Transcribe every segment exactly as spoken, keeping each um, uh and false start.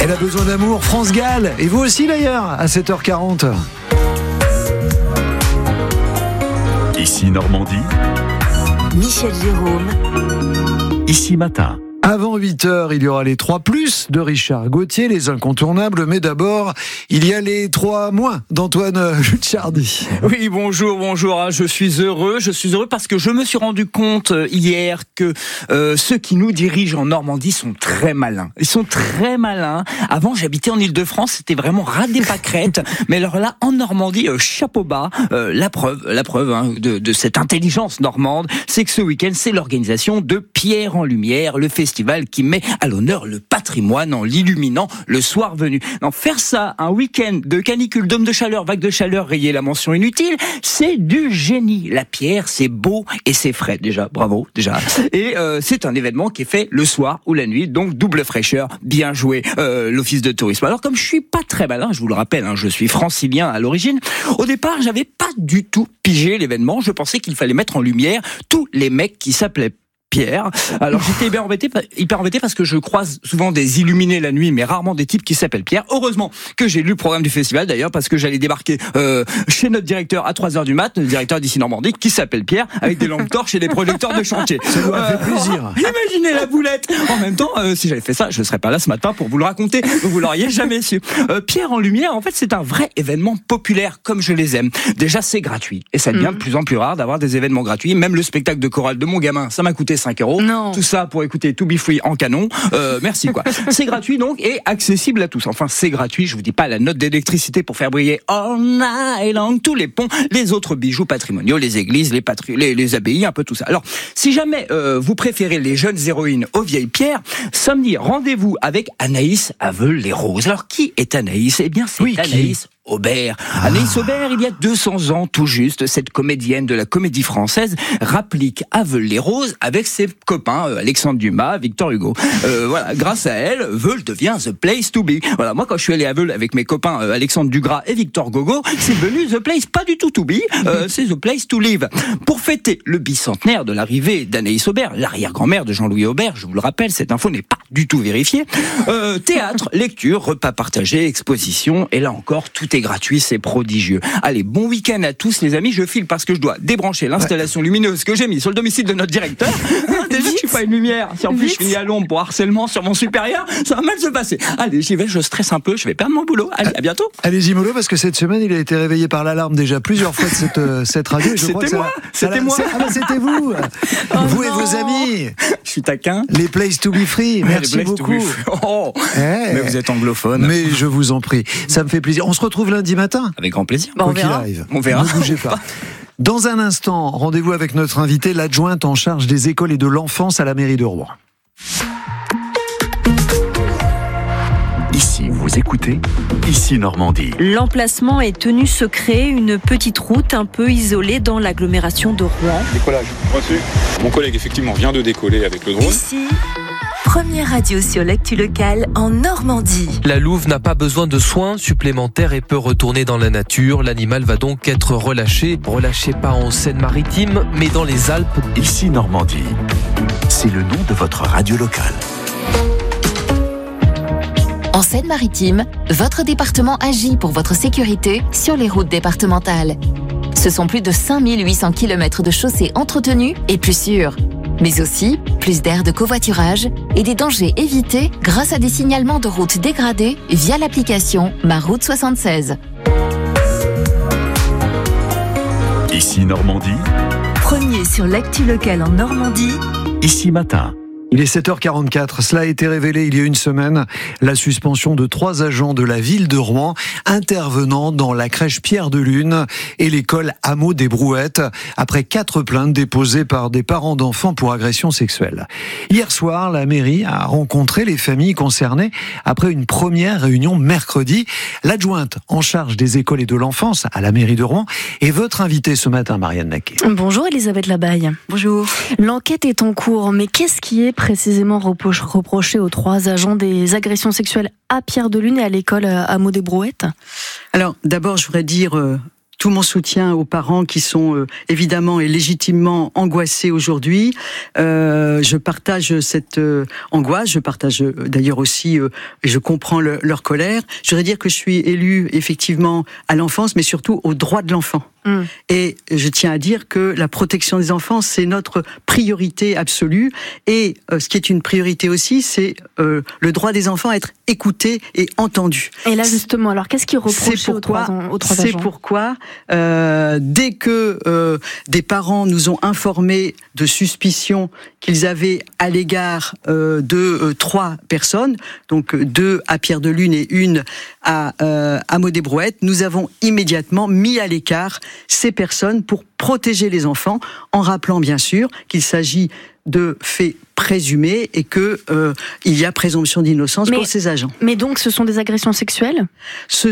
Elle a besoin d'amour, France Gall. Et vous aussi d'ailleurs, à sept heures quarante. Ici Normandie. Michel Jérôme. Ici Matin. Avant huit heures, il y aura les trois plus de Richard Gauthier, les incontournables. Mais d'abord, il y a les trois moins d'Antoine Lucciardi. Oui, bonjour, bonjour. Je suis heureux. Je suis heureux parce que je me suis rendu compte hier que euh, ceux qui nous dirigent en Normandie sont très malins. Ils sont très malins. Avant, j'habitais en Île-de-France. C'était vraiment ras des pâquerettes. Mais alors là, en Normandie, euh, chapeau bas. Euh, la preuve, la preuve hein, de, de cette intelligence normande, c'est que ce week-end, c'est l'organisation de Pierre en Lumière, le festival qui met à l'honneur le patrimoine en l'illuminant le soir venu. Non, faire ça un week-end de canicule, d'homme de chaleur, vague de chaleur, rayer la mention inutile, c'est du génie. La Pierre, c'est beau et c'est frais. Déjà, bravo, déjà. Et euh, c'est un événement qui est fait le soir ou la nuit, donc double fraîcheur, bien joué, euh, l'office de tourisme. Alors comme je suis pas très malin, je vous le rappelle, hein, je suis francilien à l'origine, au départ, j'avais pas du tout pigé l'événement. Je pensais qu'il fallait mettre en lumière tous les mecs qui s'appelaient Pierre. Alors j'étais hyper embêté, hyper embêté parce que je croise souvent des illuminés la nuit, mais rarement des types qui s'appellent Pierre. Heureusement que j'ai lu le programme du festival d'ailleurs, parce que j'allais débarquer euh, chez notre directeur à trois heures du mat, le directeur d'Ici Normandie, qui s'appelle Pierre, avec des lampes torches et des projecteurs de chantier. Ça doit euh, faire plaisir. Imaginez la boulette. En même temps, euh, si j'avais fait ça, je serais pas là ce matin pour vous le raconter. Vous l'auriez jamais su. Euh, Pierre en Lumière, en fait, c'est un vrai événement populaire, comme je les aime. Déjà, c'est gratuit, et ça devient mmh. de plus en plus rare d'avoir des événements gratuits. Même le spectacle de chorale de mon gamin, ça m'a coûté cinq euros. Non. Tout ça pour écouter To Be Free en canon. Euh, merci quoi. C'est gratuit donc et accessible à tous. Enfin, c'est gratuit. Je vous dis pas la note d'électricité pour faire briller all night long tous les ponts, les autres bijoux patrimoniaux, les églises, les, patri- les, les abbayes, un peu tout ça. Alors, si jamais euh, vous préférez les jeunes héroïnes aux vieilles pierres, samedi, rendez-vous avec Anaïs Aveul-les-Roses. Alors, qui est Anaïs ? Eh bien, c'est oui, Anaïs Aubert. Ah. Anaïs Aubert, il y a deux cents ans tout juste, cette comédienne de la Comédie Française rapplique Aveul-les-Roses avec ses copains euh, Alexandre Dumas, Victor Hugo. Euh, voilà, grâce à elle, Veul devient the place to be. Voilà, moi quand je suis allé à Veul avec mes copains euh, Alexandre Dugras et Victor Gogo, c'est devenu the place pas du tout to be, euh, c'est the place to live. Pour fêter le bicentenaire de l'arrivée d'Anaïs Aubert, l'arrière-grand-mère de Jean-Louis Aubert, je vous le rappelle, cette info n'est pas du tout vérifiée. Euh, théâtre, lecture, repas partagés, exposition, et là encore tout est gratuit, c'est prodigieux. Allez, bon week-end à tous les amis, je file parce que je dois débrancher l'installation ouais. lumineuse que j'ai mise sur le domicile de notre directeur. Déjà, je suis pas une lumière. Si en plus Vite. je finis à l'ombre pour harcèlement sur mon supérieur, ça va mal se passer. Allez, j'y vais, je stresse un peu, je vais perdre mon boulot. Allez, à bientôt. Allez-y mollo, parce que cette semaine, il a été réveillé par l'alarme déjà plusieurs fois de cette, euh, cette radio. Je c'était crois que moi, ça, c'était ça, moi. C'est, ah ben c'était vous. Oh vous non. et vos amis. Je suis taquin. Les Place to be free. Merci Les beaucoup. Oh, hey. mais vous êtes anglophone. Mais je vous en prie, ça me fait plaisir. On se retrouve lundi matin. Avec grand plaisir. Bon, Quoi on qu'il verra. arrive. On verra. Ne bougez pas. Dans un instant, rendez-vous avec notre invitée, l'adjointe en charge des écoles et de l'enfance à la mairie de Rouen. Ici, vous écoutez Ici Normandie. L'emplacement est tenu secret, une petite route un peu isolée dans l'agglomération de Rouen. Décollage. Reçu. Mon collègue, effectivement, vient de décoller avec le drone. Ici, première radio sur l'actu locale en Normandie. La louve n'a pas besoin de soins supplémentaires et peut retourner dans la nature. L'animal va donc être relâché. Relâché pas en Seine-Maritime, mais dans les Alpes. Ici Normandie. C'est le nom de votre radio locale. En Seine-Maritime, votre département agit pour votre sécurité sur les routes départementales. Ce sont plus de cinq mille huit cents kilomètres de chaussées entretenues et plus sûres. Mais aussi plus d'aires de covoiturage et des dangers évités grâce à des signalements de routes dégradées via l'application Ma Route soixante-seize. Ici Normandie. Premier sur l'actu locale en Normandie. Ici Matin. Il est sept heures quarante-quatre, cela a été révélé il y a une semaine, la suspension de trois agents de la ville de Rouen intervenant dans la crèche Pierre de Lune et l'école Hameau des Brouettes, après quatre plaintes déposées par des parents d'enfants pour agression sexuelle. Hier soir, la mairie a rencontré les familles concernées après une première réunion mercredi. L'adjointe en charge des écoles et de l'enfance à la mairie de Rouen est votre invitée ce matin, Marianne Naquet. Bonjour Elisabeth Labaille. Bonjour. L'enquête est en cours, mais qu'est-ce qui est précisément reproché aux trois agents des agressions sexuelles à Pierre de Lune et à l'école Hameau des Brouettes ? Alors, d'abord, je voudrais dire euh, tout mon soutien aux parents qui sont euh, évidemment et légitimement angoissés aujourd'hui. Euh, je partage cette euh, angoisse, je partage euh, d'ailleurs aussi, euh, et je comprends le, leur colère. Je voudrais dire que je suis élue effectivement à l'enfance, mais surtout aux droits de l'enfant. Mmh. Et je tiens à dire que la protection des enfants, c'est notre priorité absolue. Et euh, ce qui est une priorité aussi, c'est euh, le droit des enfants à être écoutés et entendus. Et là justement, alors qu'est-ce qui reproche aux trois, aux trois agents ? C'est pourquoi, euh, dès que euh, des parents nous ont informés de suspicions qu'ils avaient à l'égard euh, de euh, trois personnes, donc deux à Pierre-de-Lune et une à euh, Hameau des Brouettes, nous avons immédiatement mis à l'écart ces personnes pour protéger les enfants, en rappelant bien sûr qu'il s'agit de faits présumés et que euh, il y a présomption d'innocence mais, pour ces agents. Mais donc ce sont des agressions sexuelles ? Ce,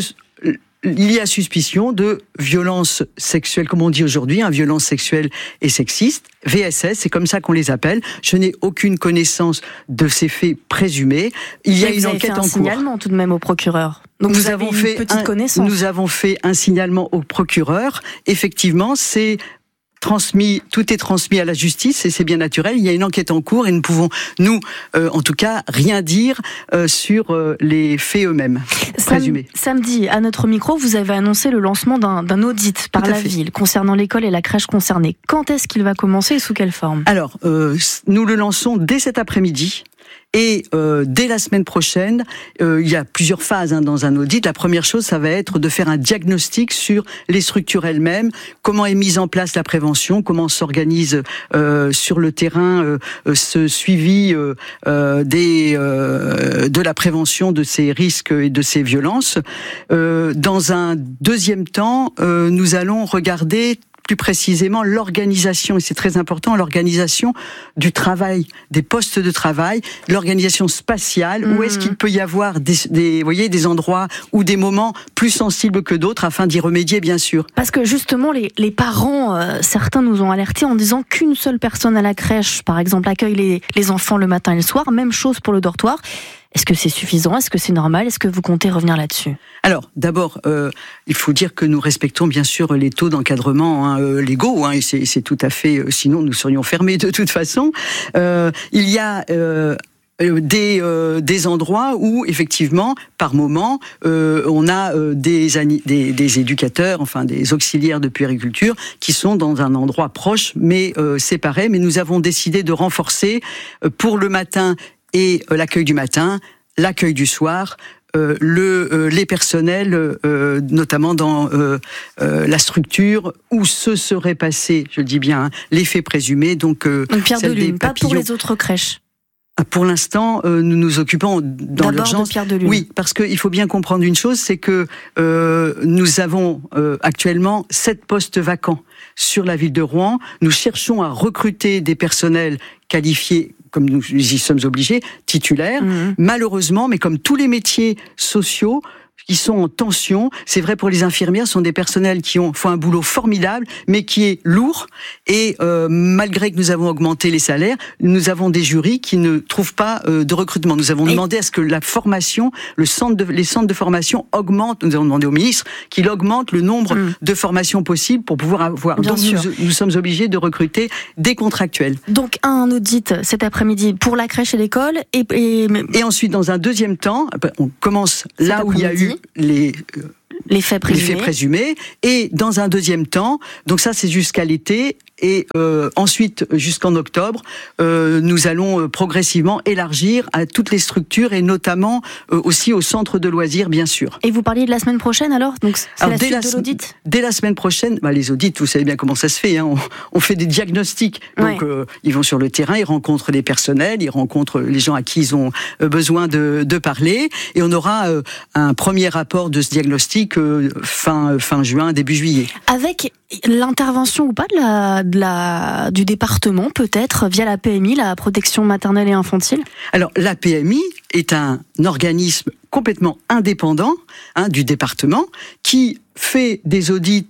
Il y a suspicion de violence sexuelle, comme on dit aujourd'hui, hein, violence sexuelle et sexiste, V S S, c'est comme ça qu'on les appelle. Je n'ai aucune connaissance de ces faits présumés. Il y a Mais une vous avez enquête fait un en cours. signalement tout de même au procureur. Donc nous vous avez avons une fait petite un, connaissance. Nous avons fait un signalement au procureur. Effectivement, c'est transmis, tout est transmis à la justice et c'est bien naturel. Il y a une enquête en cours et nous pouvons, nous, euh, en tout cas, rien dire euh, sur euh, les faits eux-mêmes présumés. Samedi, à notre micro, vous avez annoncé le lancement d'un, d'un audit par la ville concernant l'école et la crèche concernée. Quand est-ce qu'il va commencer et sous quelle forme ? Alors, euh, nous le lançons dès cet après-midi. Et euh, dès la semaine prochaine, euh, il y a plusieurs phases hein, dans un audit. La première chose, ça va être de faire un diagnostic sur les structures elles-mêmes, comment est mise en place la prévention, comment s'organise euh, sur le terrain euh, ce suivi euh, euh, des, euh, de la prévention de ces risques et de ces violences. Euh, dans un deuxième temps, euh, nous allons regarder plus précisément l'organisation, et c'est très important, l'organisation du travail, des postes de travail, l'organisation spatiale, mmh. où est-ce qu'il peut y avoir des, des, vous voyez, des endroits ou des moments plus sensibles que d'autres afin d'y remédier, bien sûr. Parce que justement, les, les parents, euh, certains nous ont alertés en disant qu'une seule personne à la crèche, par exemple, accueille les, les enfants le matin et le soir, même chose pour le dortoir. Est-ce que c'est suffisant ? Est-ce que c'est normal ? Est-ce que vous comptez revenir là-dessus ? Alors, d'abord, euh, il faut dire que nous respectons bien sûr les taux d'encadrement hein, euh, légaux, hein, et c'est, c'est tout à fait... Euh, sinon, nous serions fermés de toute façon. Euh, il y a... Euh, Des, euh, des endroits où effectivement par moment euh, on a euh, des, des, des éducateurs, enfin des auxiliaires de puériculture qui sont dans un endroit proche mais euh, séparé. Mais nous avons décidé de renforcer euh, pour le matin et euh, l'accueil du matin, l'accueil du soir. Euh, le, euh, les personnels, euh, notamment dans euh, euh, la structure où se serait passé, je le dis bien, hein, les faits présumés. Donc, euh, donc Pierre-de-Lune, pas pour les autres crèches. Pour l'instant, euh, nous nous occupons dans D'abord l'urgence. De Pierre-de-Lune. Oui, parce qu'il faut bien comprendre une chose, c'est que euh, nous avons euh, actuellement sept postes vacants sur la ville de Rouen. Nous cherchons à recruter des personnels qualifiés, comme nous y sommes obligés, titulaires. Mmh. Malheureusement, mais comme tous les métiers sociaux, qui sont en tension. C'est vrai pour les infirmières, ce sont des personnels qui ont, font un boulot formidable, mais qui est lourd. Et euh, malgré que nous avons augmenté les salaires, nous avons des jurys qui ne trouvent pas euh, de recrutement. Nous avons et demandé à ce que la formation, le centre de, les centres de formation augmentent. Nous avons demandé au ministre qu'il augmente le nombre mmh. de formations possibles pour pouvoir avoir. Bien Donc sûr. Nous, nous sommes obligés de recruter des contractuels. Donc un audit cet après-midi pour la crèche et l'école. Et, et... et ensuite, dans un deuxième temps, on commence là où il y a eu les, euh, les, faits présumés. les faits présumés, et dans un deuxième temps, donc ça c'est jusqu'à l'été, et euh, ensuite jusqu'en octobre, euh, nous allons euh, progressivement élargir à toutes les structures, et notamment euh, aussi aux centres de loisirs, bien sûr. Et vous parliez de la semaine prochaine alors ? Donc c'est alors, la suite la, de l'audit ? Dès la semaine prochaine, bah, les audits, vous savez bien comment ça se fait, hein, on, on fait des diagnostics, donc ouais. euh, ils vont sur le terrain, ils rencontrent les personnels, ils rencontrent les gens à qui ils ont euh, besoin de, de parler, et on aura euh, un premier rapport de ce diagnostic euh, fin, fin juin, début juillet. Avec l'intervention ou pas de la, de la, du département, peut-être, via la P M I, la protection maternelle et infantile ? Alors, la P M I est un organisme complètement indépendant hein, du département qui fait des audits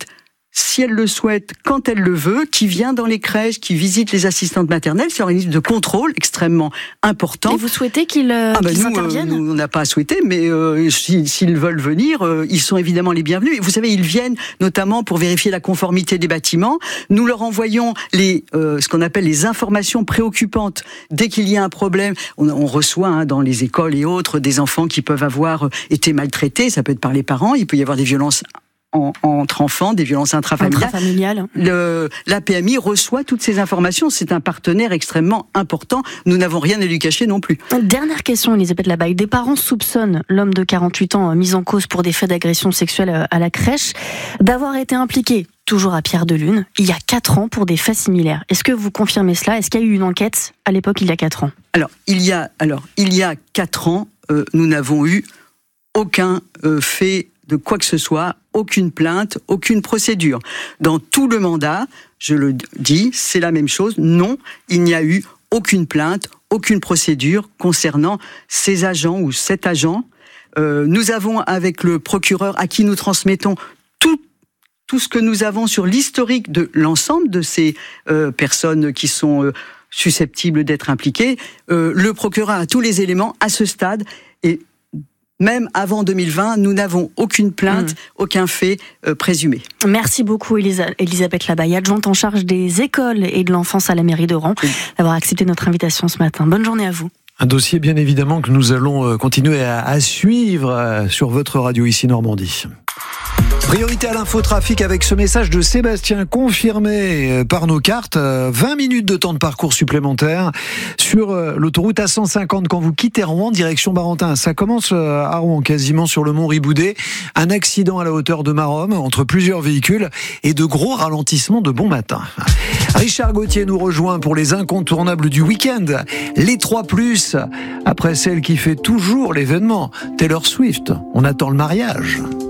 si elle le souhaite, quand elle le veut, qui vient dans les crèches, qui visite les assistantes maternelles. C'est un organisme de contrôle extrêmement important. Et vous souhaitez qu'ils, euh, ah ben qu'ils nous, interviennent euh, nous, on n'a pas à souhaiter, mais euh, si, s'ils veulent venir, euh, ils sont évidemment les bienvenus. Et vous savez, ils viennent notamment pour vérifier la conformité des bâtiments. Nous leur envoyons les, euh, ce qu'on appelle les informations préoccupantes. Dès qu'il y a un problème, on, on reçoit hein, dans les écoles et autres des enfants qui peuvent avoir été maltraités. Ça peut être par les parents, il peut y avoir des violences En, entre enfants, des violences intrafamiliales. Intrafamiliales. Le, la P M I reçoit toutes ces informations. C'est un partenaire extrêmement important. Nous n'avons rien à lui cacher non plus. Dernière question, Elisabeth Labaille. Des parents soupçonnent l'homme de quarante-huit ans mis en cause pour des faits d'agression sexuelle à la crèche d'avoir été impliqué, toujours à Pierre de Lune, il y a quatre ans pour des faits similaires. Est-ce que vous confirmez cela ? Est-ce qu'il y a eu une enquête à l'époque, il y a quatre ans ? Alors, il y a, alors, il y a quatre ans, euh, nous n'avons eu aucun euh, fait de quoi que ce soit, aucune plainte, aucune procédure. Dans tout le mandat, je le dis, c'est la même chose. Non, il n'y a eu aucune plainte, aucune procédure concernant ces agents ou cet agent. Euh, nous avons, avec le procureur à qui nous transmettons tout, tout ce que nous avons sur l'historique de l'ensemble de ces euh, personnes qui sont euh, susceptibles d'être impliquées, euh, le procureur a tous les éléments à ce stade et même avant deux mille vingt, nous n'avons aucune plainte, mmh. aucun fait euh, présumé. Merci beaucoup Elisa- Elisabeth Labaille, adjointe en charge des écoles et de l'enfance à la mairie d'Oran, oui. d'avoir accepté notre invitation ce matin. Bonne journée à vous. Un dossier bien évidemment que nous allons continuer à, à suivre sur votre radio ici Normandie. Priorité à l'infotrafic avec ce message de Sébastien confirmé par nos cartes. vingt minutes de temps de parcours supplémentaire sur l'autoroute A cent cinquante quand vous quittez Rouen, direction Barentin. Ça commence à Rouen, quasiment sur le mont Riboudet. Un accident à la hauteur de Maromme entre plusieurs véhicules et de gros ralentissements de bon matin. Richard Gauthier nous rejoint pour les incontournables du week-end. Les trois plus, après celle qui fait toujours l'événement, Taylor Swift. On attend le mariage.